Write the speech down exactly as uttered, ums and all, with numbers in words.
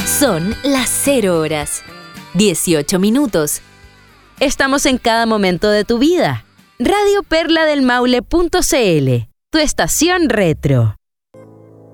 Son las cero horas, dieciocho minutos. Estamos en cada momento de tu vida. Radio Perla del Maule punto c l, tu estación retro.